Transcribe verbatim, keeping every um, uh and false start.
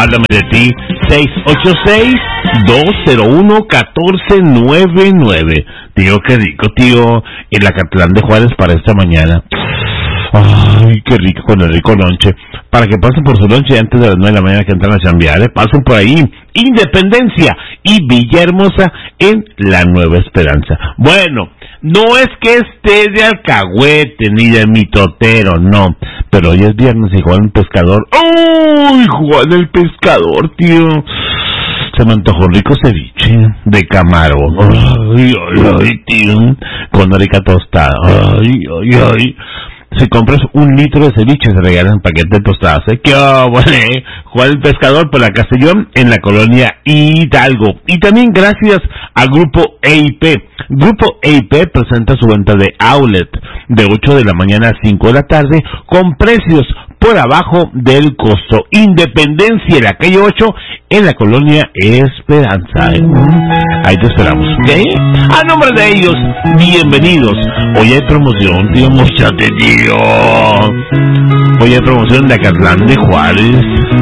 Háblame de ti, seis ocho seis, dos cero uno, uno cuatro nueve nueve. Tío, qué rico, tío, el Acatlán de Juárez para esta mañana. Ay, qué rico, con el rico lonche. Para que pasen por su lonche antes de las nueve de la mañana que entran a chambear, ¿eh? Pasen por ahí. Independencia y Villahermosa en La Nueva Esperanza. Bueno, no es que esté de alcahuete ni de mitotero, no. Pero hoy es viernes y Juan el Pescador. ¡Uy, Juan el Pescador, tío! Se me antojó un rico ceviche de camarón. Ay, ay, ay, tío. Con rica tostada. Ay, ay, ay. Si compras un litro de ceviche, se regalan paquete de tostadas, ¿eh? ¡Qué vale! Juan el Pescador por la Castellón, en la colonia Hidalgo. Y también gracias a Grupo E I P. Grupo E I P presenta su venta de outlet de ocho de la mañana a cinco de la tarde con precios por abajo del costo. Independencia, en la calle ocho, en la colonia Esperanza, ¿eh? Ahí te esperamos, ¿ok? A nombre de ellos, bienvenidos. Hoy hay promoción, tío, mochate, tío. Hoy hay promoción de Acatlán de Juárez.